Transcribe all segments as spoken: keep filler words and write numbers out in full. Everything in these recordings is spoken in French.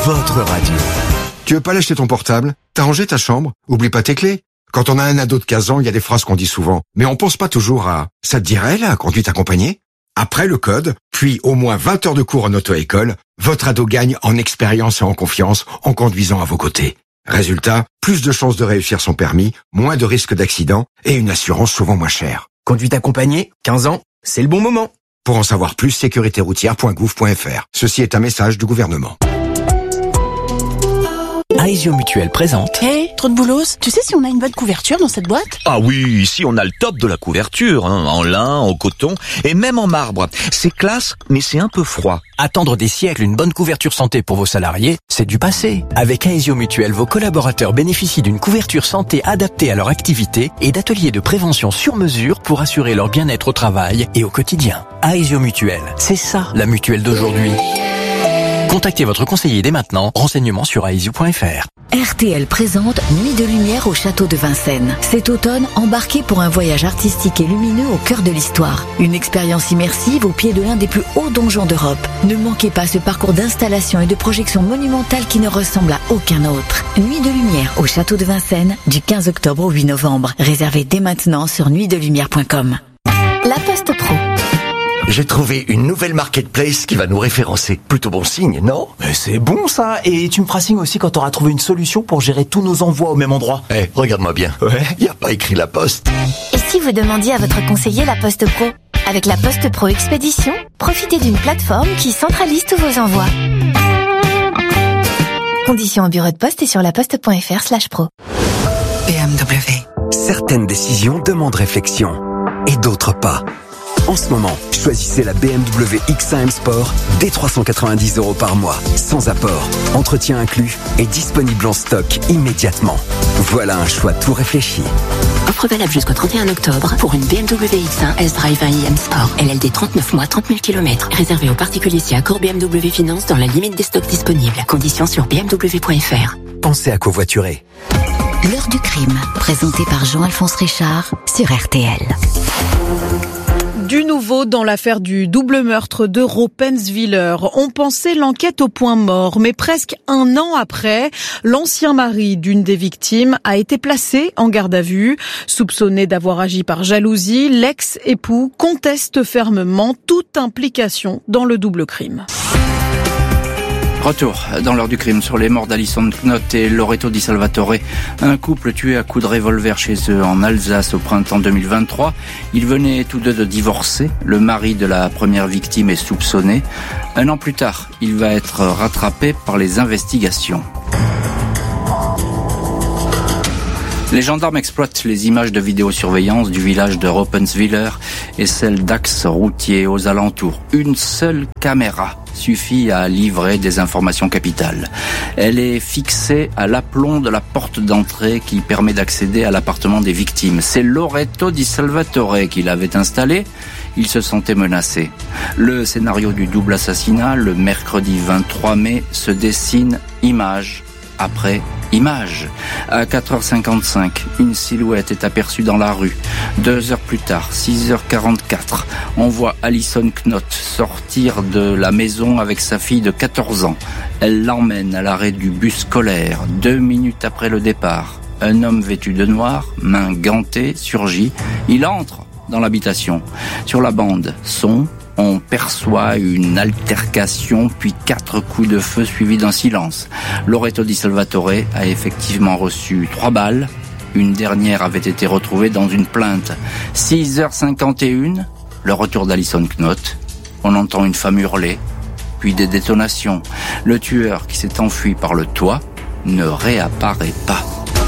votre radio. Tu veux pas lâcher ton portable? T'as rangé ta chambre? Oublie pas tes clés. Quand on a un ado de quinze ans, il y a des phrases qu'on dit souvent. Mais on pense pas toujours à « ça te dirait la conduite accompagnée ?» Après le code, puis au moins vingt heures de cours en auto-école, votre ado gagne en expérience et en confiance en conduisant à vos côtés. Résultat, plus de chances de réussir son permis, moins de risques d'accident et une assurance souvent moins chère. Conduite accompagnée, quinze ans, c'est le bon moment. Pour en savoir plus, sécurité routière point gouv point f r. Ceci est un message du gouvernement. Aesio Mutuel présente. Hé, hey, trop de boulos. Tu sais si on a une bonne couverture dans cette boîte? Ah oui, ici on a le top de la couverture, hein, en lin, en coton et même en marbre. C'est classe, mais c'est un peu froid. Attendre des siècles une bonne couverture santé pour vos salariés, c'est du passé. Avec Aesio Mutuel, vos collaborateurs bénéficient d'une couverture santé adaptée à leur activité et d'ateliers de prévention sur mesure pour assurer leur bien-être au travail et au quotidien. Aesio Mutuel, c'est ça la mutuelle d'aujourd'hui. Contactez votre conseiller dès maintenant. Renseignements sur aesio point f r. R T L présente Nuit de lumière au château de Vincennes. Cet automne, embarquez pour un voyage artistique et lumineux au cœur de l'histoire. Une expérience immersive au pied de l'un des plus hauts donjons d'Europe. Ne manquez pas ce parcours d'installation et de projection monumentale qui ne ressemble à aucun autre. Nuit de lumière au château de Vincennes du quinze octobre au huit novembre. Réservez dès maintenant sur nuit de lumière point com. La Poste Pro. J'ai trouvé une nouvelle marketplace qui va nous référencer. Plutôt bon signe, non? Mais c'est bon ça. Et tu me feras signe aussi quand tu auras trouvé une solution pour gérer tous nos envois au même endroit. Eh, hey, regarde-moi bien. Ouais. Y a pas écrit La Poste. Et si vous demandiez à votre conseiller La Poste Pro? Avec La Poste Pro Expédition, profitez d'une plateforme qui centralise tous vos envois. Conditions au bureau de poste et sur laposte point f r slash pro. B M W. Certaines décisions demandent réflexion et d'autres pas. En ce moment, choisissez la B M W X un M Sport dès trois cent quatre-vingt-dix euros par mois, sans apport, entretien inclus et disponible en stock immédiatement. Voilà un choix tout réfléchi. Offre valable jusqu'au trente et un octobre pour une B M W X un S-Drive un i M Sport. L L D trente-neuf mois, trente mille kilomètres. Réservé aux particuliers si accord B M W Finance dans la limite des stocks disponibles. Conditions sur b m w point f r. Pensez à covoiturer. L'heure du crime, présenté par Jean-Alphonse Richard sur R T L. Du nouveau dans l'affaire du double meurtre de Roppenweiler. On pensait l'enquête au point mort, mais presque un an après, l'ancien mari d'une des victimes a été placé en garde à vue. Soupçonné d'avoir agi par jalousie, l'ex-époux conteste fermement toute implication dans le double crime. Retour dans l'heure du crime sur les morts d'Alison Knott et Loreto Di Salvatore, un couple tué à coups de revolver chez eux en Alsace au printemps deux mille vingt-trois. Ils venaient tous deux de divorcer. Le mari de la première victime est soupçonné. Un an plus tard, il va être rattrapé par les investigations. Les gendarmes exploitent les images de vidéosurveillance du village de Roppenweiler et celles d'axes routiers aux alentours. Une seule caméra suffit à livrer des informations capitales. Elle est fixée à l'aplomb de la porte d'entrée qui permet d'accéder à l'appartement des victimes. C'est Loreto Di Salvatore qui l'avait installée. Il se sentait menacé. Le scénario du double assassinat, le mercredi vingt-trois mai, se dessine image après image. À quatre heures cinquante-cinq, une silhouette est aperçue dans la rue. Deux heures plus tard, six heures quarante-quatre, on voit Alison Knott sortir de la maison avec sa fille de quatorze ans. Elle l'emmène à l'arrêt du bus scolaire. Deux minutes après le départ, un homme vêtu de noir, main gantée, surgit. Il entre dans l'habitation. Sur la bande son, on perçoit une altercation, puis quatre coups de feu suivis d'un silence. Loreto Di Salvatore a effectivement reçu trois balles. Une dernière avait été retrouvée dans une plainte. six heures cinquante et une, le retour d'Alison Knott. On entend une femme hurler, puis des détonations. Le tueur qui s'est enfui par le toit ne réapparaît pas.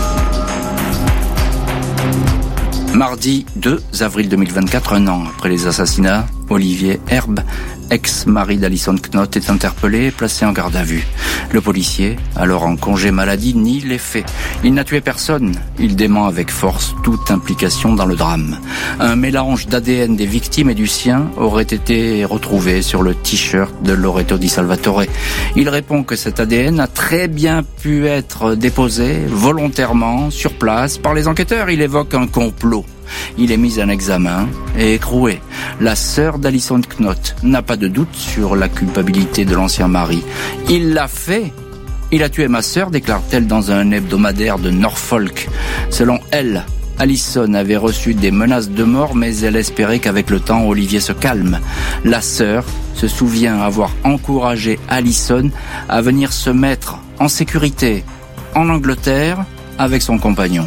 Mardi deux avril deux mille vingt-quatre, un an après les assassinats, Olivier Herbe, ex-mari d'Alison Knott, est interpellé et placé en garde à vue. Le policier, alors en congé maladie, nie les faits. Il n'a tué personne. Il dément avec force toute implication dans le drame. Un mélange d'A D N des victimes et du sien aurait été retrouvé sur le t-shirt de Loreto Di Salvatore. Il répond que cet A D N a très bien pu être déposé volontairement sur place par les enquêteurs. Il évoque un complot. Il est mis en examen et écroué. La sœur d'Alison Knott n'a pas de doute sur la culpabilité de l'ancien mari. Il l'a fait Il a tué ma sœur, déclare-t-elle dans un hebdomadaire de Norfolk. Selon elle, Allison avait reçu des menaces de mort, mais elle espérait qu'avec le temps, Olivier se calme. La sœur se souvient avoir encouragé Allison à venir se mettre en sécurité en Angleterre avec son compagnon.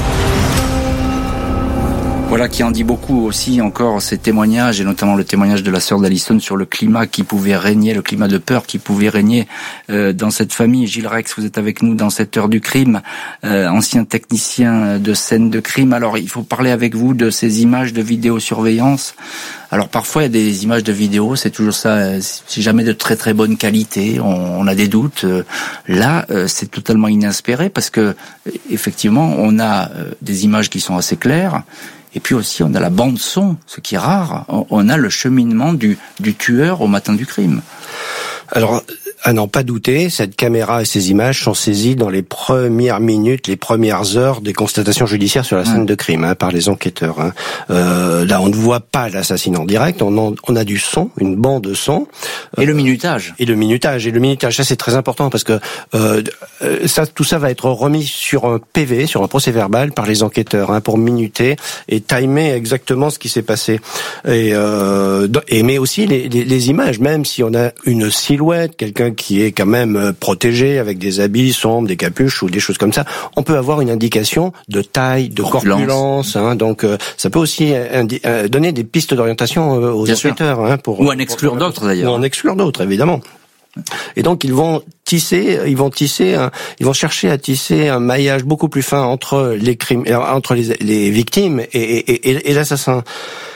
Voilà qui en dit beaucoup aussi encore ces témoignages, et notamment le témoignage de la sœur d'Allison sur le climat qui pouvait régner, le climat de peur qui pouvait régner euh, dans cette famille. Gilles Rex, vous êtes avec nous dans cette heure du crime, euh, ancien technicien de scène de crime. Alors il faut parler avec vous de ces images de vidéosurveillance. Alors parfois il y a des images de vidéo, c'est toujours ça, c'est jamais de très très bonne qualité, on, on a des doutes. Là, euh, c'est totalement inespéré parce que effectivement on a euh, des images qui sont assez claires. Et puis aussi, on a la bande-son, ce qui est rare. On a le cheminement du, du tueur au matin du crime. Alors, à n'en pas douter, cette caméra et ces images sont saisies dans les premières minutes, les premières heures des constatations judiciaires sur la scène mmh. de crime, hein, par les enquêteurs. Hein. Euh, là, on ne voit pas l'assassinat en direct, on, en, on a du son, une bande de son. Et euh, le minutage. Et le minutage. Et le minutage, ça c'est très important parce que euh, ça, tout ça va être remis sur un P V, sur un procès-verbal par les enquêteurs, hein, pour minuter et timer exactement ce qui s'est passé. Et, euh, et mais aussi les, les, les images, même si on a une silhouette, quelqu'un qui est quand même protégé avec des habits sombres, des capuches ou des choses comme ça, on peut avoir une indication de taille, de corpulence. Hein, donc euh, ça peut aussi indi- euh, donner des pistes d'orientation euh, aux Bien enquêteurs. Hein, pour, ou en exclure d'autres d'ailleurs. Ou en exclure d'autres, évidemment. Et donc ils vont tisser, ils vont tisser, un, ils vont chercher à tisser un maillage beaucoup plus fin entre les crimes, entre les, les victimes et, et, et, et l'assassin.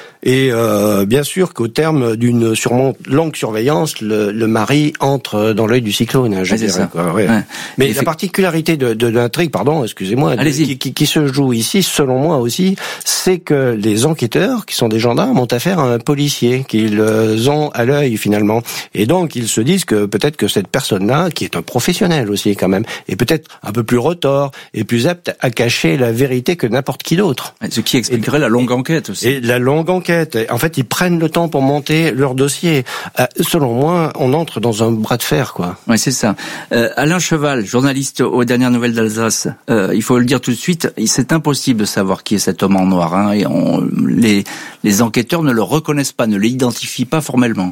Et euh, bien sûr qu'au terme d'une sûrement longue surveillance, le, le mari entre dans l'œil du cyclone. Hein, je ouais, dirais, quoi, ouais. Ouais. Mais la particularité de, de l'intrigue, pardon, excusez-moi, de, qui, qui, qui se joue ici, selon moi aussi, c'est que les enquêteurs, qui sont des gendarmes, ont affaire à un policier qu'ils ont à l'œil finalement. Et donc ils se disent que peut-être que cette personne-là, qui est un professionnel aussi quand même, est peut-être un peu plus retors et plus apte à cacher la vérité que n'importe qui d'autre. Ce qui expliquerait et, la longue enquête aussi. Et la longue enquête. En fait, ils prennent le temps pour monter leur dossier. Euh, selon moi, on entre dans un bras de fer, quoi. Oui, c'est ça. Euh, Alain Cheval, journaliste aux Dernières Nouvelles d'Alsace. Euh, il faut le dire tout de suite, c'est impossible de savoir qui est cet homme en noir. Hein, et on, les, les enquêteurs ne le reconnaissent pas, ne l'identifient pas formellement.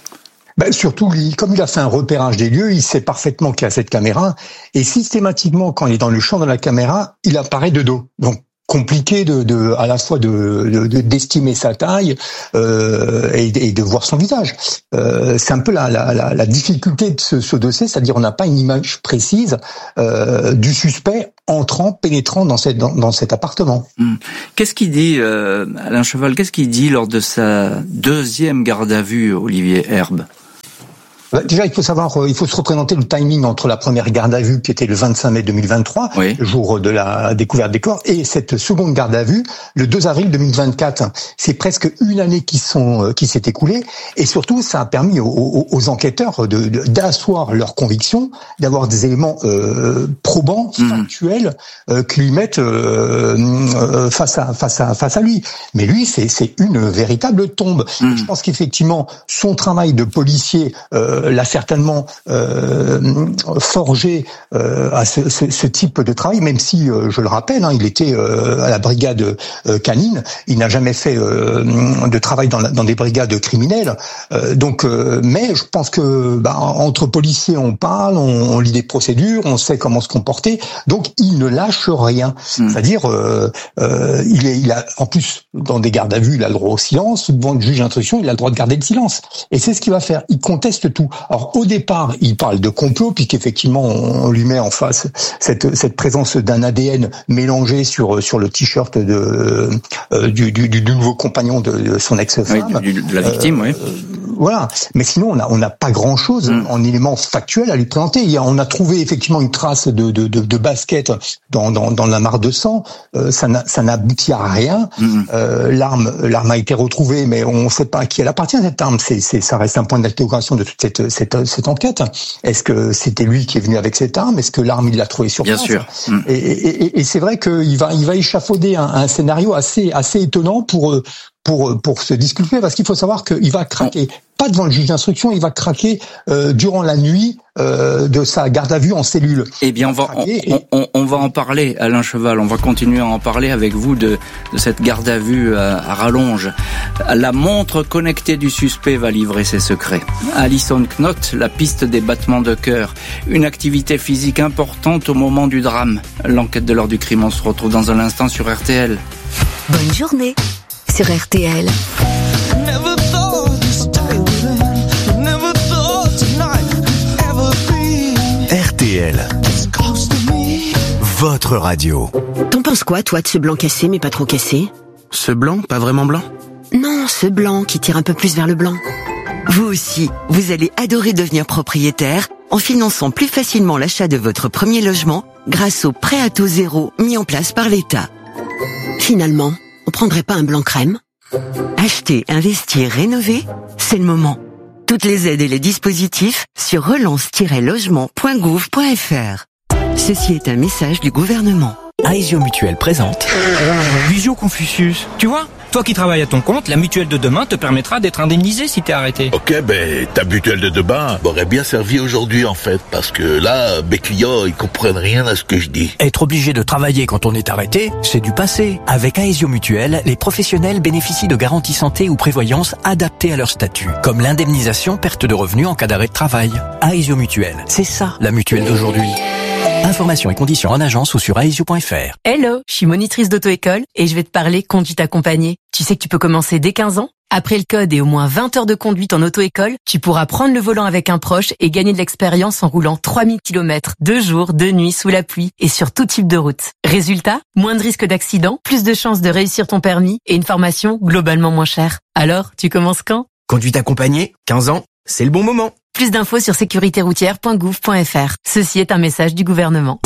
Ben surtout, comme il a fait un repérage des lieux, il sait parfaitement qu'il y a cette caméra. Et systématiquement, quand il est dans le champ de la caméra, il apparaît de dos. Donc, compliqué de, de à la fois de, de d'estimer sa taille euh, et, et de voir son visage. Euh, c'est un peu la, la, la, la difficulté de ce, ce dossier, c'est-à-dire on n'a pas une image précise euh, du suspect entrant, pénétrant dans cette dans, dans cet appartement. Hum. Qu'est-ce qu'il dit, euh, Alain Cheval, qu'est-ce qu'il dit lors de sa deuxième garde à vue, Olivier Herbe? Déjà, il faut savoir, il faut se représenter le timing entre la première garde à vue qui était le vingt-cinq mai deux mille vingt-trois, oui. le jour de la découverte des corps, et cette seconde garde à vue le deux avril deux mille vingt-quatre. C'est presque une année qui sont qui s'est écoulée, et surtout, ça a permis aux, aux enquêteurs de, de, d'asseoir leurs convictions, d'avoir des éléments euh, probants, factuels, euh, qui lui mettent euh, euh, face à face à face à lui. Mais lui, c'est c'est une véritable tombe. Mmh. Je pense qu'effectivement, son travail de policier euh, l'a certainement euh, forgé euh, à ce, ce, ce type de travail, même si, euh, je le rappelle, hein, il était euh, à la brigade euh, canine, il n'a jamais fait euh, de travail dans, la, dans des brigades criminelles. Euh, donc, euh, mais je pense que bah, entre policiers, on parle, on, on lit des procédures, on sait comment se comporter, donc il ne lâche rien. Mmh. C'est-à-dire, euh, euh, il, est, il a, en plus, dans des gardes à vue, il a le droit au silence, devant le juge d'instruction, il a le droit de garder le silence. Et c'est ce qu'il va faire. Il conteste tout. Alors au départ, il parle de complot, puisqu'effectivement on lui met en face cette cette présence d'un A D N mélangé sur sur le t-shirt de euh, du, du du nouveau compagnon de, de son ex-femme, oui, du, de la victime, euh, oui. Euh, voilà. Mais sinon, on a on n'a pas grand-chose mm. en éléments factuels à lui présenter. Il y a, on a trouvé effectivement une trace de de de, de basket dans dans dans la mare de sang. Euh, ça n'a ça n'aboutit à rien. Mm. Euh, l'arme l'arme a été retrouvée, mais on ne sait pas à qui elle appartient cette arme. C'est c'est ça reste un point d'interrogation de toute cette cette cette enquête. Est-ce que c'était lui qui est venu avec cette arme? Est-ce que l'arme il l'a trouvée sur place? Bien sûr. Mm. Et, et, et c'est vrai qu'il va il va échafauder un, un scénario assez assez étonnant pour pour pour se disculper, parce qu'il faut savoir qu'il va craquer pas devant le juge d'instruction, il va craquer euh, durant la nuit euh, de sa garde à vue en cellule. Eh bien, on va, on, on, on, on va en parler, Alain Cheval. On va continuer à en parler avec vous de, de cette garde à vue à, à rallonge. La montre connectée du suspect va livrer ses secrets. Alison Knott, la piste des battements de cœur. Une activité physique importante au moment du drame. L'enquête de l'heure du crime, on se retrouve dans un instant sur R T L. Bonne journée sur R T L. R T L, votre radio. T'en penses quoi, toi, de ce blanc cassé, mais pas trop cassé? Ce blanc, pas vraiment blanc? Non, ce blanc qui tire un peu plus vers le blanc. Vous aussi, vous allez adorer devenir propriétaire en finançant plus facilement l'achat de votre premier logement grâce au prêt à taux zéro mis en place par l'État. Finalement, on prendrait pas un blanc crème? Acheter, investir, rénover, c'est le moment. Toutes les aides et les dispositifs sur relance tiret logement point gouv point f r. Ceci est un message du gouvernement. Aesio Mutuelle présente Visio Confucius. Tu vois, toi qui travailles à ton compte, la mutuelle de demain te permettra d'être indemnisé si t'es arrêté. Ok, ben ta mutuelle de demain m'aurait bien servi aujourd'hui en fait, parce que là, mes clients, ils comprennent rien à ce que je dis. Être obligé de travailler quand on est arrêté, c'est du passé. Avec Aesio Mutuelle, les professionnels bénéficient de garanties santé ou prévoyance adaptées à leur statut, comme l'indemnisation perte de revenus en cas d'arrêt de travail. Aesio Mutuelle, c'est ça la mutuelle d'aujourd'hui. Informations et conditions en agence ou sur aesio point f r. Hello, je suis monitrice d'auto-école et je vais te parler conduite accompagnée. Tu sais que tu peux commencer dès quinze ans? Après le code et au moins vingt heures de conduite en auto-école, tu pourras prendre le volant avec un proche et gagner de l'expérience en roulant trois mille kilomètres, deux jours, deux nuits, sous la pluie et sur tout type de route. Résultat, moins de risques d'accident, plus de chances de réussir ton permis et une formation globalement moins chère. Alors, tu commences quand? Conduite accompagnée, quinze ans, c'est le bon moment. Plus d'infos sur sécurité routière point gouv point f r. Ceci est un message du gouvernement.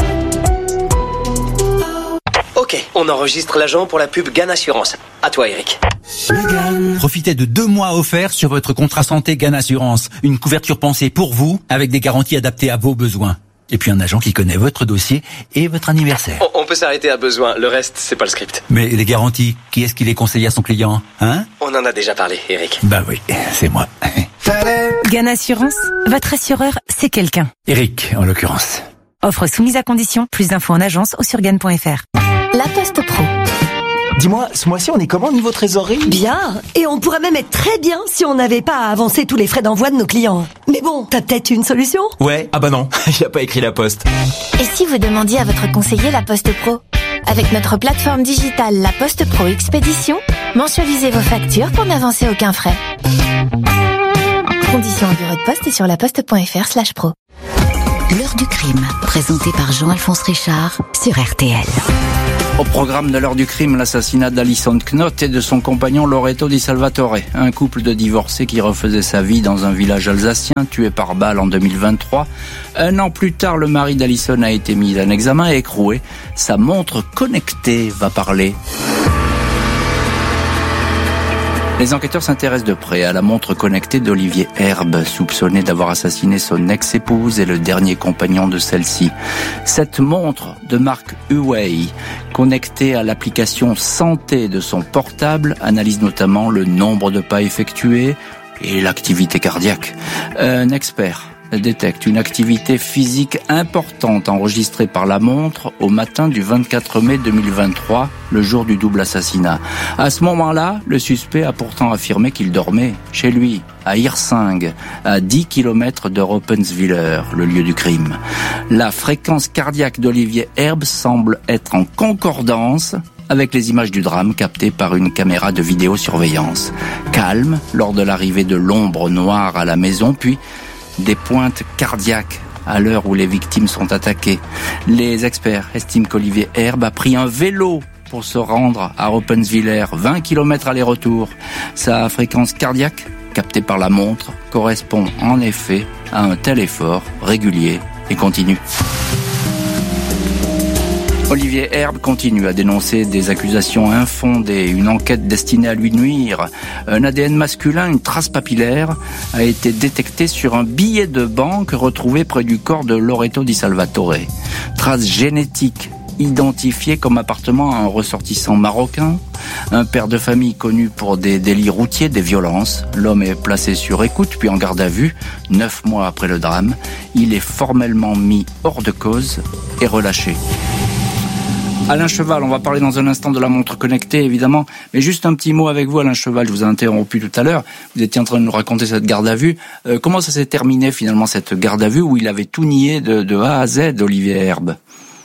Ok, on enregistre l'agent pour la pub Gan Assurance. À toi, Eric. Profitez de deux mois offerts sur votre contrat santé Gan Assurance. Une couverture pensée pour vous, avec des garanties adaptées à vos besoins. Et puis un agent qui connaît votre dossier et votre anniversaire. On, on peut s'arrêter à besoin, le reste, c'est pas le script. Mais les garanties, qui est-ce qui les conseille à son client, hein? On en a déjà parlé, Eric. Bah oui, c'est moi. Gan Assurance, votre assureur, c'est quelqu'un. Eric, en l'occurrence. Offre soumise à condition, plus d'infos en agence ou sur gan point f r. La Poste Pro. Dis-moi, ce mois-ci, on est comment niveau trésorerie? Bien, et on pourrait même être très bien si on n'avait pas à avancer tous les frais d'envoi de nos clients. Mais bon, t'as peut-être une solution? Ouais, ah bah non, il a pas écrit la Poste. Et si vous demandiez à votre conseiller la Poste Pro? Avec notre plateforme digitale La Poste Pro Expédition, mensualisez vos factures pour n'avancer aucun frais. Conditions en bureau de poste et sur laposte point f r slash pro. L'heure du crime, présentée par Jean-Alphonse Richard sur R T L. Au programme de l'heure du crime, l'assassinat d'Alison Knott et de son compagnon Loreto Di Salvatore, un couple de divorcés qui refaisait sa vie dans un village alsacien, tué par balle en deux mille vingt-trois. Un an plus tard, le mari d'Alison a été mis en examen et écroué. Sa montre connectée va parler. Les enquêteurs s'intéressent de près à la montre connectée d'Olivier Herbe, soupçonné d'avoir assassiné son ex-épouse et le dernier compagnon de celle-ci. Cette montre de marque Huawei, connectée à l'application santé de son portable, analyse notamment le nombre de pas effectués et l'activité cardiaque. Un expert détecte une activité physique importante enregistrée par la montre au matin du vingt-quatre mai deux mille vingt-trois, le jour du double assassinat. À ce moment-là, le suspect a pourtant affirmé qu'il dormait chez lui, à Hirsing, à dix kilomètres de Ropenswiller, le lieu du crime. La fréquence cardiaque d'Olivier Herbe semble être en concordance avec les images du drame captées par une caméra de vidéosurveillance. Calme lors de l'arrivée de l'ombre noire à la maison, puis des pointes cardiaques à l'heure où les victimes sont attaquées. Les experts estiment qu'Olivier Herbe a pris un vélo pour se rendre à Ropenswiller, vingt kilomètres aller-retour. Sa fréquence cardiaque, captée par la montre, correspond en effet à un tel effort régulier et continu. Olivier Herbe continue à dénoncer des accusations infondées, une enquête destinée à lui nuire. Un A D N masculin, une trace papillaire, a été détectée sur un billet de banque retrouvé près du corps de Loreto Di Salvatore. Trace génétique identifié comme appartenant à un ressortissant marocain, un père de famille connu pour des délits routiers, des violences. L'homme est placé sur écoute puis en garde à vue, neuf mois après le drame. Il est formellement mis hors de cause et relâché. Alain Cheval, on va parler dans un instant de la montre connectée, évidemment. Mais juste un petit mot avec vous, Alain Cheval. Je vous ai interrompu tout à l'heure. Vous étiez en train de nous raconter cette garde à vue. Euh, comment ça s'est terminé, finalement, cette garde à vue où il avait tout nié de, de A à Z, Olivier Herbe?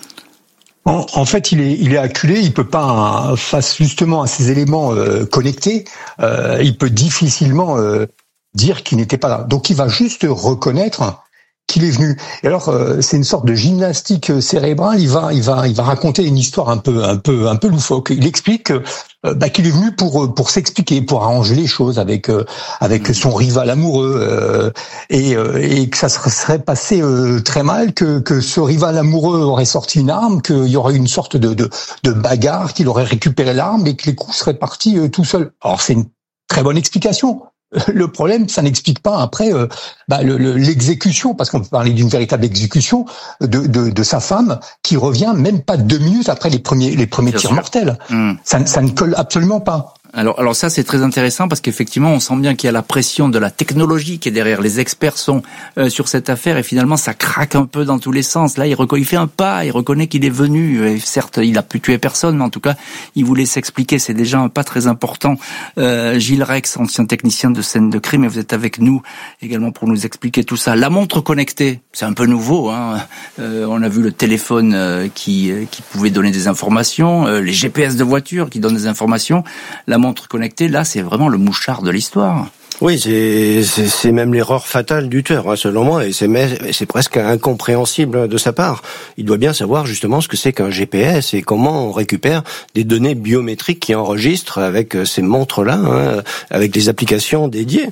En, en fait, il est, il est acculé. Il peut pas, face justement à ces éléments euh, connectés, euh, il peut difficilement euh, dire qu'il n'était pas là. Donc, il va juste reconnaître qu'il est venu. Et alors, euh, c'est une sorte de gymnastique cérébrale. Il va, il va, il va raconter une histoire un peu, un peu, un peu loufoque. Il explique euh, bah, qu'il est venu pour, pour s'expliquer, pour arranger les choses avec, euh, avec son rival amoureux, euh, et, euh, et que ça serait passé euh, très mal, que, que ce rival amoureux aurait sorti une arme, qu'il y aurait une sorte de, de, de bagarre, qu'il aurait récupéré l'arme et que les coups seraient partis euh, tout seuls. Alors, c'est une très bonne explication. Le problème, ça n'explique pas après euh, bah, le, le, l'exécution, parce qu'on peut parler d'une véritable exécution de, de, de sa femme, qui revient même pas deux minutes après les premiers les premiers tirs mortels. Mmh. Ça, ça ne colle absolument pas. Alors, alors ça c'est très intéressant parce qu'effectivement on sent bien qu'il y a la pression de la technologie qui est derrière. Les experts sont euh, sur cette affaire et finalement ça craque un peu dans tous les sens. Là il, reco- il fait un pas, il reconnaît qu'il est venu. Et certes il a pu tuer personne, mais en tout cas il voulait s'expliquer. C'est déjà un pas très important. Euh, Gilles Rex, ancien technicien de scène de crime, et vous êtes avec nous également pour nous expliquer tout ça. La montre connectée, c'est un peu nouveau. Hein. Euh, on a vu le téléphone euh, qui euh, qui pouvait donner des informations, euh, les G P S de voiture qui donnent des informations. La montre connectée, là, c'est vraiment le mouchard de l'histoire. Oui, c'est, c'est, c'est même l'erreur fatale du tueur, hein, selon moi, et c'est, c'est presque incompréhensible de sa part. Il doit bien savoir justement ce que c'est qu'un G P S et comment on récupère des données biométriques qui enregistrent avec ces montres-là, hein, avec des applications dédiées.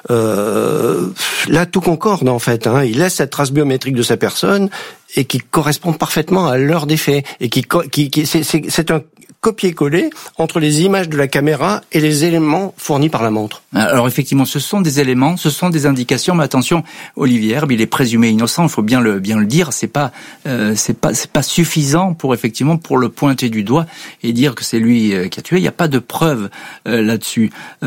Euh, là, tout concorde en fait. Hein. Il laisse cette trace biométrique de sa personne et qui correspond parfaitement à l'heure des faits et qui, qui, qui c'est, c'est, c'est un copier-coller entre les images de la caméra et les éléments fournis par la montre. Alors effectivement, ce sont des éléments, ce sont des indications, mais attention, Olivier Herbe, il est présumé innocent, il faut bien le bien le dire, c'est pas euh, c'est pas c'est pas suffisant pour effectivement pour le pointer du doigt et dire que c'est lui euh, qui a tué, il y a pas de preuve euh, là-dessus.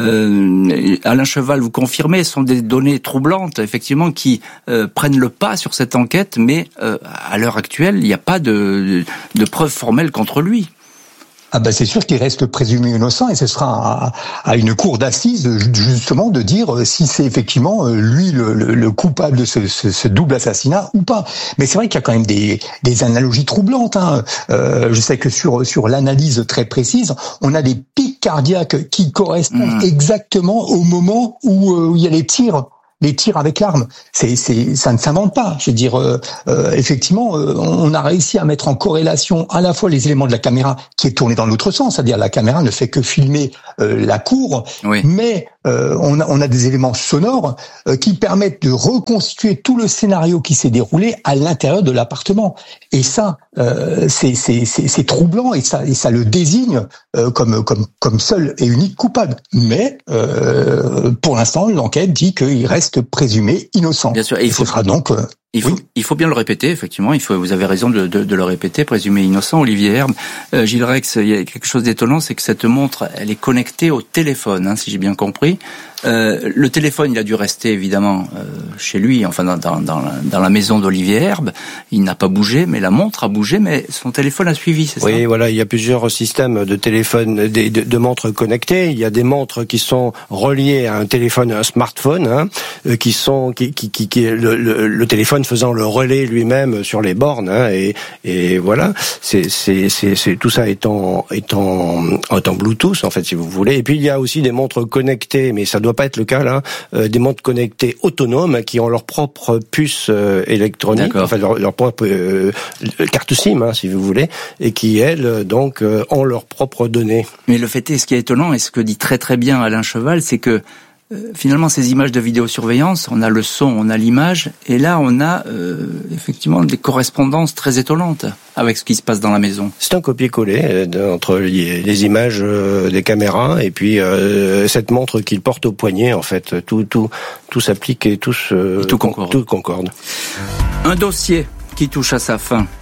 Euh, Alain Cheval, vous confirmez, ce sont des données troublantes effectivement qui euh, prennent le pas sur cette enquête, mais euh, à l'heure actuelle, il n'y a pas de de preuves formelles contre lui. Ah ben c'est sûr qu'il reste présumé innocent et ce sera à, à une cour d'assises justement de dire si c'est effectivement lui le, le, le coupable de ce, ce, ce double assassinat ou pas. Mais c'est vrai qu'il y a quand même des, des analogies troublantes. Hein. Euh, je sais que sur sur l'analyse très précise, on a des pics cardiaques qui correspondent mmh. exactement au moment où, où il y a les tirs. Les tirs avec l'arme, c'est, c'est, ça ne s'invente pas. Je veux dire, euh, euh, effectivement, euh, on a réussi à mettre en corrélation à la fois les éléments de la caméra qui est tournée dans l'autre sens, c'est-à-dire la caméra ne fait que filmer euh, la cour, oui. mais euh, on, a, on a des éléments sonores euh, qui permettent de reconstituer tout le scénario qui s'est déroulé à l'intérieur de l'appartement. Et ça, euh, c'est, c'est, c'est, c'est troublant et ça, et ça le désigne euh, comme, comme, comme seul et unique coupable. Mais euh, pour l'instant, l'enquête dit qu'il reste présumé innocent. Bien sûr, et il faut, ce sera donc. Euh, il faut, oui. il faut bien le répéter, effectivement. Il faut, vous avez raison de, de, de le répéter, présumé innocent. Olivier Herbe, euh, Gilles Rex, il y a quelque chose d'étonnant, c'est que cette montre, elle est connectée au téléphone, hein, si j'ai bien compris. Euh, le téléphone, il a dû rester évidemment euh, chez lui, enfin dans, dans, dans, la, dans la maison d'Olivier Herbe. Il n'a pas bougé, mais la montre a bougé, mais son téléphone a suivi, c'est oui, ça ? Oui, voilà, il y a plusieurs systèmes de téléphone, de, de, de montres connectées. Il y a des montres qui sont reliées à un téléphone, à un smartphone, hein, qui sont, qui, qui, qui, qui le, le, le téléphone faisant le relais lui-même sur les bornes, hein, et, et voilà, c'est, c'est, c'est, c'est tout ça est en, est en, est en Bluetooth en fait, si vous voulez. Et puis il y a aussi des montres connectées, mais ça doit pas être le cas là, euh, des montres connectées autonomes qui ont leur propre puce euh, électronique, D'accord. enfin leur, leur propre euh, carte SIM, hein, si vous voulez, et qui elles donc euh, ont leurs propres données. Mais le fait est, ce qui est étonnant et ce que dit très très bien Alain Cheval, c'est que Euh, finalement, ces images de vidéosurveillance, on a le son, on a l'image, et là, on a euh, effectivement des correspondances très étonnantes avec ce qui se passe dans la maison. C'est un copier-coller euh, entre les, les images euh, des caméras et puis euh, cette montre qu'il porte au poignet. En fait, tout, tout, tout s'applique et tout, se, et tout concorde. Tout concorde. Un dossier qui touche à sa fin.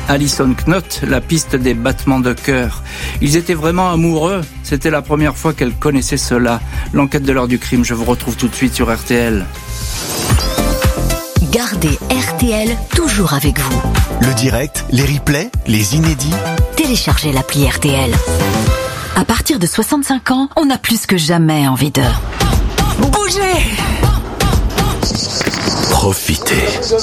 Alison Knott, la piste des battements de cœur. Ils étaient vraiment amoureux. C'était la première fois qu'elle connaissait cela. L'enquête de l'heure du crime, je vous retrouve tout de suite sur R T L. Gardez R T L toujours avec vous. Le direct, les replays, les inédits. Téléchargez l'appli R T L. À partir de soixante-cinq ans, on a plus que jamais envie de bouger. Profitez.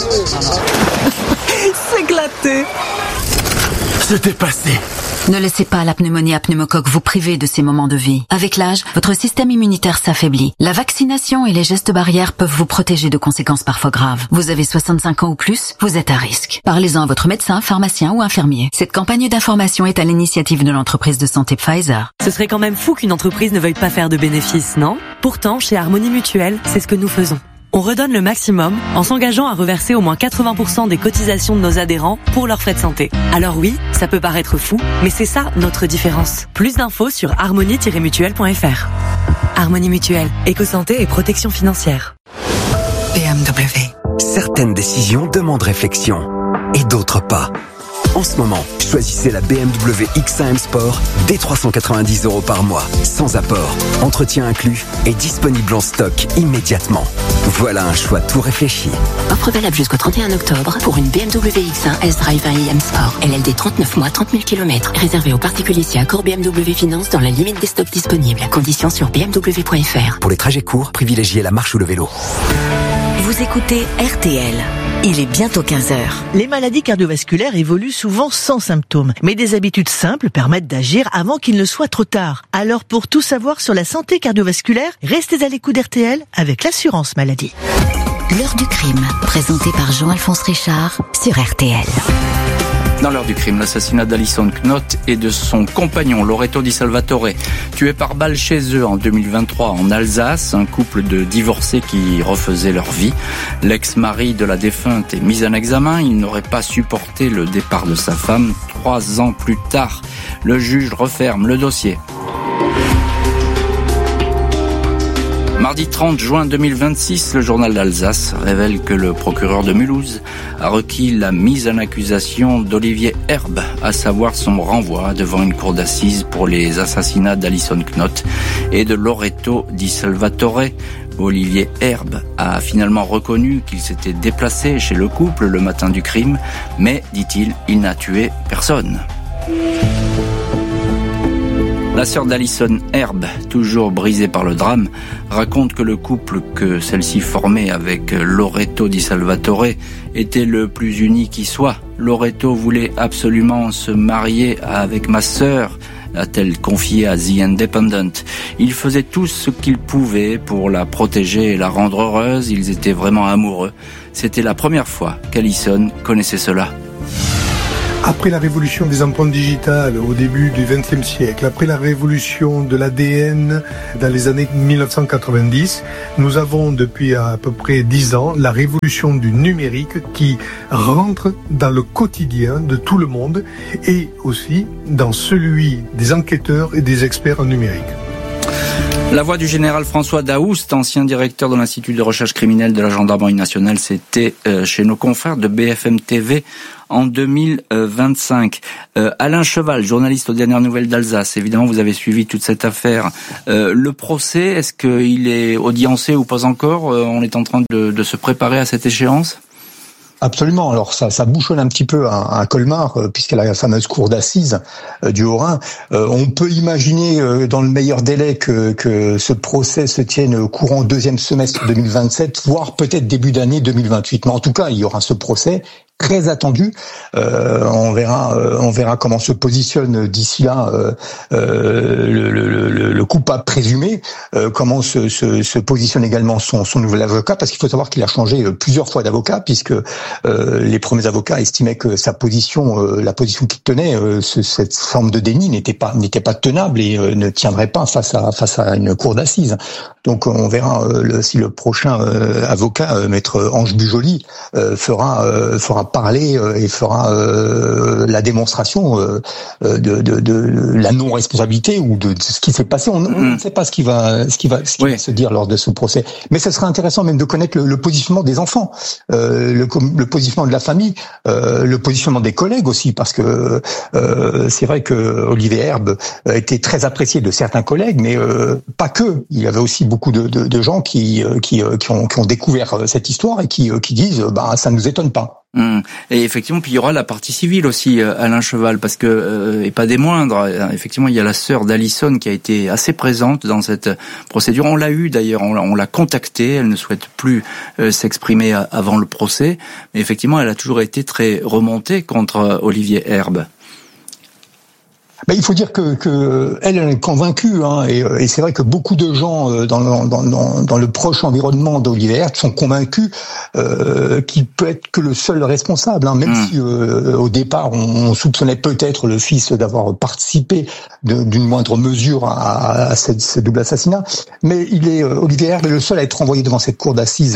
S'éclater. Se dépasser. Ne laissez pas la pneumonie à pneumocoque vous priver de ces moments de vie. Avec l'âge, votre système immunitaire s'affaiblit. La vaccination et les gestes barrières peuvent vous protéger de conséquences parfois graves. Vous avez soixante-cinq ans ou plus, vous êtes à risque. Parlez-en à votre médecin, pharmacien ou infirmier. Cette campagne d'information est à l'initiative de l'entreprise de santé Pfizer. Ce serait quand même fou qu'une entreprise ne veuille pas faire de bénéfices, non ? Pourtant, chez Harmonie Mutuelle, c'est ce que nous faisons. On redonne le maximum en s'engageant à reverser au moins quatre-vingts pour cent des cotisations de nos adhérents pour leurs frais de santé. Alors oui, ça peut paraître fou, mais c'est ça notre différence. Plus d'infos sur harmonie tiret mutuelle point f r. Harmonie Mutuelle, éco-santé et protection financière. B M W. Certaines décisions demandent réflexion et d'autres pas. En ce moment, choisissez la B M W X un M Sport dès trois cent quatre-vingt-dix euros par mois, sans apport, entretien inclus et disponible en stock immédiatement. Voilà un choix tout réfléchi. Offre valable jusqu'au trente et un octobre pour une B M W X un S-Drive un i M Sport. L L D trente-neuf mois, trente mille kilomètres. Réservé aux particuliers si accord B M W Finance dans la limite des stocks disponibles. Conditions sur b m w point f r. Pour les trajets courts, privilégiez la marche ou le vélo. Vous écoutez R T L. Il est bientôt quinze heures. Les maladies cardiovasculaires évoluent souvent sans symptômes, mais des habitudes simples permettent d'agir avant qu'il ne soit trop tard. Alors pour tout savoir sur la santé cardiovasculaire, restez à l'écoute d'R T L avec l'assurance maladie. L'heure du crime, présentée par Jean-Alphonse Richard sur R T L. Dans l'heure du crime, l'assassinat d'Alison Knott et de son compagnon Loreto Di Salvatore, tués par balle chez eux en deux mille vingt-trois en Alsace, un couple de divorcés qui refaisaient leur vie. L'ex-mari de la défunte est mis en examen, il n'aurait pas supporté le départ de sa femme. Trois ans plus tard, le juge referme le dossier. Mardi trente juin deux mille vingt-six, le journal d'Alsace révèle que le procureur de Mulhouse a requis la mise en accusation d'Olivier Herbe, à savoir son renvoi devant une cour d'assises pour les assassinats d'Alison Knott et de Loreto Di Salvatore. Olivier Herbe a finalement reconnu qu'il s'était déplacé chez le couple le matin du crime, mais, dit-il, il n'a tué personne. La sœur d'Alison Herbe, toujours brisée par le drame, raconte que le couple que celle-ci formait avec Loreto Di Salvatore était le plus uni qui soit. Loreto voulait absolument se marier avec ma sœur, a-t-elle confié à The Independent. Ils faisaient tout ce qu'ils pouvaient pour la protéger et la rendre heureuse. Ils étaient vraiment amoureux. C'était la première fois qu'Alison connaissait cela. Après la révolution des empreintes digitales au début du vingtième siècle, après la révolution de l'A D N dans les années mille neuf cent quatre-vingt-dix, nous avons depuis à peu près dix ans la révolution du numérique qui rentre dans le quotidien de tout le monde et aussi dans celui des enquêteurs et des experts en numérique. La voix du général François Daoust, ancien directeur de l'Institut de recherche criminelle de la Gendarmerie nationale, c'était euh, chez nos confrères de B F M T V en deux mille vingt-cinq. Euh, Alain Cheval, journaliste aux dernières nouvelles d'Alsace, évidemment vous avez suivi toute cette affaire. Euh, le procès, est-ce qu'il est audiencé ou pas encore ? euh, On est en train de, de se préparer à cette échéance ? Absolument. Alors ça, ça bouchonne un petit peu à, à Colmar, euh, puisqu'il y a la fameuse cour d'assises euh, du Haut-Rhin. Euh, on peut imaginer, euh, dans le meilleur délai, que, que ce procès se tienne courant deuxième semestre deux mille vingt-sept, voire peut-être début d'année deux mille vingt-huit. Mais en tout cas, il y aura ce procès très attendu. Euh, on verra, euh, on verra comment se positionne d'ici là euh, euh, le, le, le, le coupable présumé, euh, comment se, se, se positionne également son, son nouvel avocat, parce qu'il faut savoir qu'il a changé plusieurs fois d'avocat, puisque euh, les premiers avocats estimaient que sa position, euh, la position qu'il tenait, euh, ce, cette forme de déni n'était pas n'était pas tenable et euh, ne tiendrait pas face à face à une cour d'assises. Donc on verra euh, le, si le prochain euh, avocat, euh, maître Ange Bujoli, euh, fera euh, fera fera parler euh, et fera euh, la démonstration euh, de, de, de la non-responsabilité ou de, de ce qui s'est passé. On mmh. ne sait pas ce qui va, ce qui va, ce qui oui. va se dire lors de ce procès. Mais ce serait intéressant même de connaître le, le positionnement des enfants, euh, le, le positionnement de la famille, euh, le positionnement des collègues aussi, parce que euh, c'est vrai que Olivier Herbe a été très apprécié de certains collègues, mais euh, pas que. Il y avait aussi beaucoup de, de, de gens qui, qui, qui, ont, qui ont découvert cette histoire et qui, qui disent bah ça nous étonne pas. Mmh. Et effectivement, puis il y aura la partie civile aussi, Alain Cheval, parce que euh, et pas des moindres. Effectivement, il y a la sœur d'Alison qui a été assez présente dans cette procédure. On l'a eu d'ailleurs, on l'a, on l'a contactée. Elle ne souhaite plus euh, s'exprimer à, avant le procès, mais effectivement, elle a toujours été très remontée contre Olivier Herbe. Ben, il faut dire que, que elle, elle est convaincue, hein, et, et c'est vrai que beaucoup de gens dans le, dans, dans, dans le proche environnement d'Olivier Herbe sont convaincus euh, qu'il peut être que le seul responsable, hein, même mmh. si euh, au départ on soupçonnait peut-être le fils d'avoir participé de, d'une moindre mesure à, à ce, ce double assassinat, mais il est Olivier Herbe est le seul à être renvoyé devant cette cour d'assises.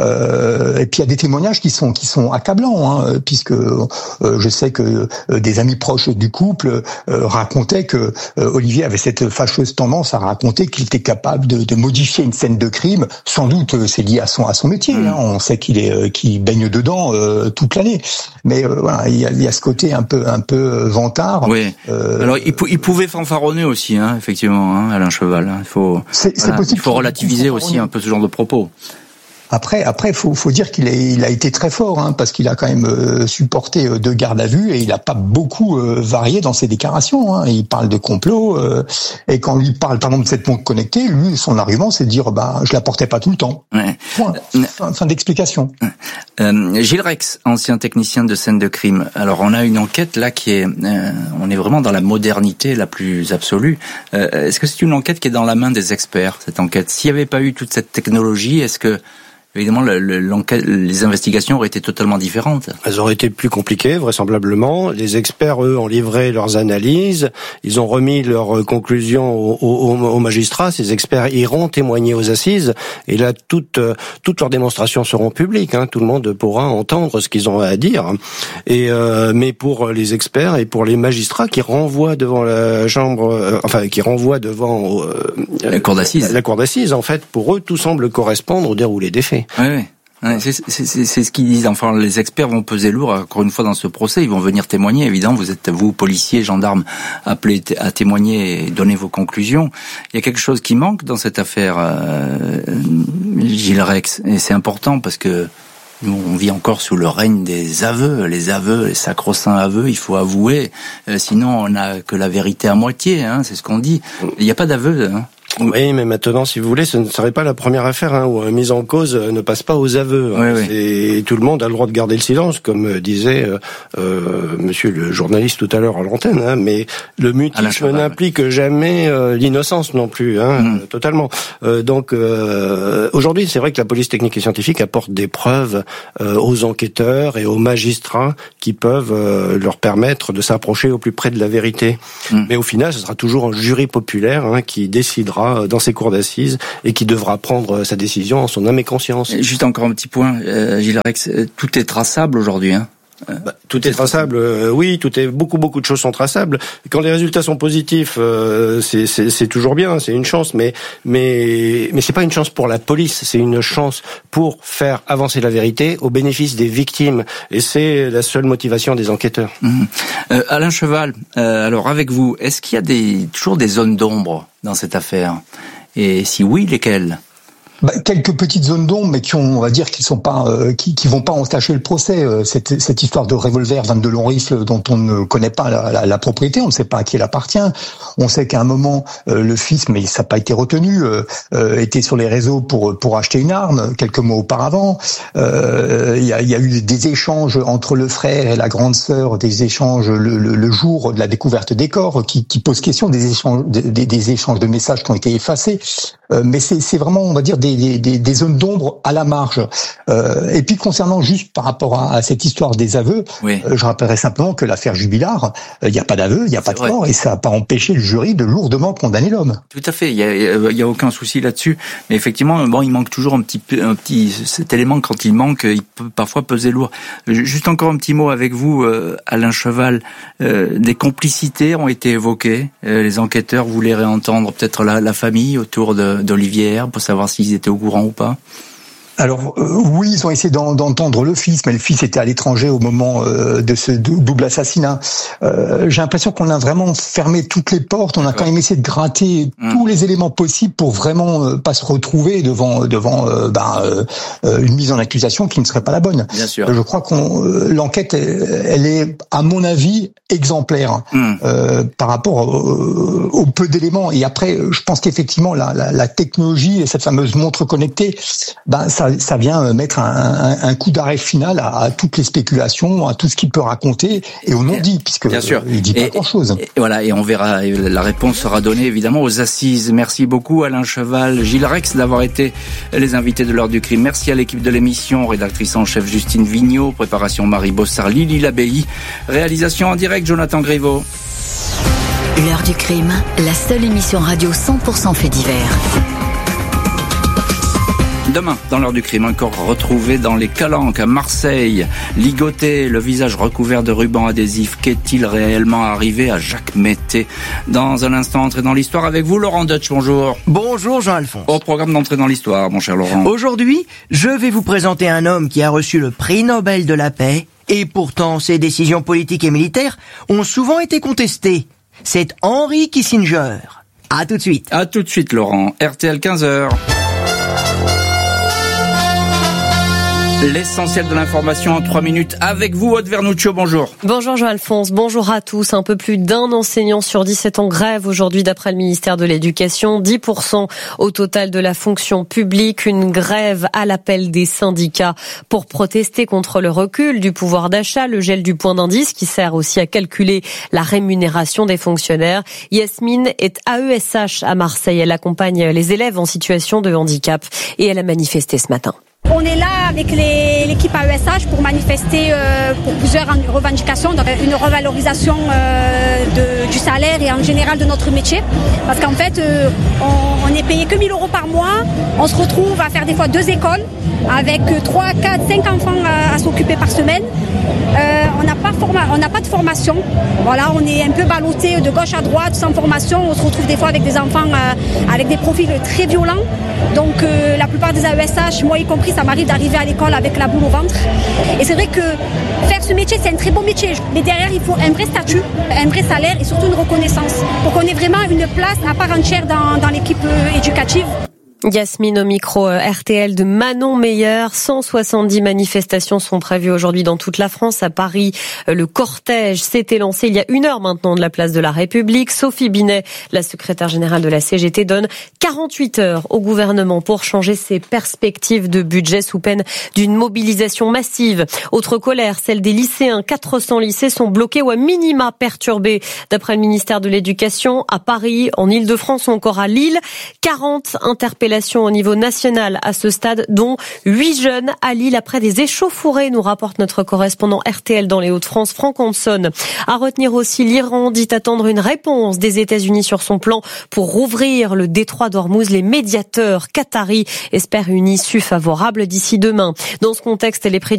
Euh, et puis il y a des témoignages qui sont qui sont accablants, hein, puisque euh, je sais que euh, des amis proches du couple euh, racontait que euh, Olivier avait cette fâcheuse tendance à raconter qu'il était capable de, de modifier une scène de crime. Sans doute, euh, c'est lié à son à son métier. Mmh. Hein. On sait qu'il est euh, qu'il baigne dedans euh, toute l'année. Mais euh, voilà, il y a, il y a ce côté un peu un peu vantard. Oui. Euh, Alors il, il pouvait fanfaronner aussi, hein, effectivement, hein, Alain Cheval. Hein. Il faut c'est, c'est voilà, il faut relativiser aussi un peu ce genre de propos. Après, après, faut, faut dire qu'il est, il a été très fort, hein, parce qu'il a quand même euh, supporté euh, deux gardes à vue et il a pas beaucoup euh, varié dans ses déclarations. Hein. Il parle de complot euh, et quand lui parle, par exemple, de cette montre connectée, lui, son argument, c'est de dire, bah, je la portais pas tout le temps. Ouais. Point. Fin, fin d'explication. Euh, Gilles Rex, ancien technicien de scène de crime. Alors, on a une enquête là qui est, euh, on est vraiment dans la modernité la plus absolue. Euh, est-ce que c'est une enquête qui est dans la main des experts, cette enquête? S'il n'y avait pas eu toute cette technologie, est-ce que évidemment, le, le, l'enquête, les investigations auraient été totalement différentes. Elles auraient été plus compliquées, vraisemblablement. Les experts, eux, ont livré leurs analyses. Ils ont remis leurs conclusions aux, aux, aux magistrats. Ces experts iront témoigner aux assises. Et là, toutes, toutes leurs démonstrations seront publiques. Hein. Tout le monde pourra entendre ce qu'ils ont à dire. Et euh, mais pour les experts et pour les magistrats qui renvoient devant la chambre, euh, enfin qui renvoient devant euh, la cour d'assises. La cour d'assises, en fait, pour eux, tout semble correspondre au déroulé des faits. Oui, oui. Ouais, c'est, c'est, c'est, c'est ce qu'ils disent. Enfin, les experts vont peser lourd, encore une fois, dans ce procès. Ils vont venir témoigner. Évidemment, vous êtes, vous, policiers, gendarmes, appelés à témoigner et donner vos conclusions. Il y a quelque chose qui manque dans cette affaire, euh, Gilles Rex. Et c'est important parce que nous, on vit encore sous le règne des aveux. Les aveux, les sacro-saints aveux, il faut avouer. Euh, sinon, on n'a que la vérité à moitié, hein, c'est ce qu'on dit. Il n'y a pas d'aveux, hein. Oui, mais maintenant, si vous voulez, ce ne serait pas la première affaire hein, où une mise en cause ne passe pas aux aveux. Hein. Oui, oui. Et tout le monde a le droit de garder le silence, comme disait euh, euh, monsieur le journaliste tout à l'heure à l'antenne. Hein, mais le mutisme n'implique jamais euh, l'innocence non plus, hein, mmh. euh, totalement. Euh, donc, euh, aujourd'hui, c'est vrai que la police technique et scientifique apporte des preuves euh, aux enquêteurs et aux magistrats qui peuvent euh, leur permettre de s'approcher au plus près de la vérité. Mmh. Mais au final, ce sera toujours un jury populaire hein, qui décidera dans ses cours d'assises et qui devra prendre sa décision en son âme et conscience. Juste encore un petit point, euh, Gilles Rex, tout est traçable aujourd'hui, hein? Bah, tout est traçable, euh, oui, tout est beaucoup beaucoup de choses sont traçables. Quand les résultats sont positifs, euh, c'est, c'est c'est toujours bien, c'est une chance, mais mais mais c'est pas une chance pour la police, c'est une chance pour faire avancer la vérité au bénéfice des victimes, et c'est la seule motivation des enquêteurs. Mmh. Euh, Alain Cheval, euh, alors avec vous, est-ce qu'il y a des toujours des zones d'ombre dans cette affaire? Et si oui, lesquelles? Bah, quelques petites zones d'ombre, mais qui ont, on va dire, qui sont pas, euh, qui, qui vont pas entacher le procès. Euh, cette, cette histoire de revolver vingt-deux longs rifles dont on ne connaît pas la, la, la propriété, on ne sait pas à qui elle appartient. On sait qu'à un moment, euh, le fils, mais ça n'a pas été retenu, euh, euh, était sur les réseaux pour pour acheter une arme quelques mois auparavant. Euh, il y a, y a eu des échanges entre le frère et la grande sœur, des échanges le, le, le jour de la découverte des corps, qui, qui posent question des échanges, des, des échanges de messages qui ont été effacés. Euh, mais c'est, c'est vraiment, on va dire, des, des, des zones d'ombre à la marge. Euh, et puis concernant juste par rapport à, à cette histoire des aveux, oui. euh, je rappellerai simplement que l'affaire Jubilard, il euh, n'y a pas d'aveu, il n'y a pas de tort, et ça n'a pas empêché le jury de lourdement condamner l'homme. Tout à fait, il y a, il y a aucun souci là-dessus. Mais effectivement, bon, il manque toujours un petit, un petit, cet élément quand il manque, il peut parfois peser lourd. Juste encore un petit mot avec vous, euh, Alain Cheval. Euh, des complicités ont été évoquées. Euh, les enquêteurs voulaient réentendre peut-être la, la famille autour de d'Olivier Herbe pour savoir s'ils étaient au courant ou pas. Alors euh, oui, ils ont essayé d'en, d'entendre le fils, mais le fils était à l'étranger au moment euh, de ce double assassinat. Euh, j'ai l'impression qu'on a vraiment fermé toutes les portes. On a quand même essayé de gratter mmh. tous les éléments possibles pour vraiment euh, pas se retrouver devant devant euh, ben, euh, une mise en accusation qui ne serait pas la bonne. Bien sûr. Euh, je crois qu'on euh, l'enquête, elle est à mon avis exemplaire mmh. euh, par rapport au, au peu d'éléments. Et après, je pense qu'effectivement la, la, la technologie et cette fameuse montre connectée, ben ça Ça, ça vient mettre un, un, un coup d'arrêt final à, à toutes les spéculations, à tout ce qu'il peut raconter et au non-dit, puisque bien sûr. il dit pas grand-chose. Et voilà, et on verra, la réponse sera donnée évidemment aux assises. Merci beaucoup Alain Cheval, Gilles Rex d'avoir été les invités de l'heure du crime. Merci à l'équipe de l'émission, rédactrice en chef Justine Vigneault, préparation Marie Bossard, Lily Labéi, réalisation en direct Jonathan Griveaux. L'heure du crime, la seule émission radio cent pour cent fait divers. Demain, dans l'heure du crime, un corps retrouvé dans les Calanques à Marseille, ligoté, le visage recouvert de rubans adhésifs. Qu'est-il réellement arrivé à Jacques Mété? Dans un instant, entrée dans l'histoire avec vous, Laurent Deutsch, bonjour. Bonjour Jean-Alphonse. Au programme d'entrée dans l'histoire, mon cher Laurent. Aujourd'hui, je vais vous présenter un homme qui a reçu le prix Nobel de la paix, et pourtant ses décisions politiques et militaires ont souvent été contestées. C'est Henry Kissinger. À tout de suite. À tout de suite, Laurent. R T L quinze heures. L'essentiel de l'information en trois minutes avec vous, Aude Vernuccio, bonjour. Bonjour Jean-Alphonse, bonjour à tous. Un peu plus d'un enseignant sur dix est en grève aujourd'hui d'après le ministère de l'Éducation. dix pour cent au total de la fonction publique. Une grève à l'appel des syndicats pour protester contre le recul du pouvoir d'achat, le gel du point d'indice qui sert aussi à calculer la rémunération des fonctionnaires. Yasmine est A E S H à Marseille. Elle accompagne les élèves en situation de handicap et elle a manifesté ce matin. On est là avec les, l'équipe A E S H pour manifester euh, pour plusieurs revendications, donc une revalorisation euh, de, du salaire et en général de notre métier. Parce qu'en fait, euh, on, on est payé que mille euros par mois, on se retrouve à faire des fois deux écoles avec trois, quatre, cinq enfants à, à s'occuper par semaine. Euh, on n'a pas, forma- on n'a pas de formation. Voilà, on est un peu ballotté de gauche à droite sans formation. On se retrouve des fois avec des enfants euh, avec des profils très violents. Donc euh, la plupart des A E S H, moi y compris, ça m'arrive d'arriver à l'école avec la boule au ventre. Et c'est vrai que faire ce métier, c'est un très beau métier. Mais derrière, il faut un vrai statut, un vrai salaire et surtout une reconnaissance pour qu'on ait vraiment une place à part entière dans, dans l'équipe éducative. Yasmine au micro R T L de Manon Meyer. cent soixante-dix manifestations sont prévues aujourd'hui dans toute la France. À Paris, le cortège s'était lancé il y a une heure maintenant de la place de la République. Sophie Binet, la secrétaire générale de la C G T, donne quarante-huit heures au gouvernement pour changer ses perspectives de budget sous peine d'une mobilisation massive. Autre colère, celle des lycéens. quatre cents lycées sont bloqués ou à minima perturbés. D'après le ministère de l'Éducation, à Paris, en Île-de-France ou encore à Lille, quarante interpellations au niveau national à ce stade, dont huit jeunes à Lille après des échauffourées, nous rapporte notre correspondant R T L dans les Hauts-de-France, Franck Hanson. À retenir aussi, l'Iran dit attendre une réponse des États-Unis sur son plan pour rouvrir le détroit d'Ormuz. Les médiateurs qataris espèrent une issue favorable d'ici demain. Dans ce contexte, les prix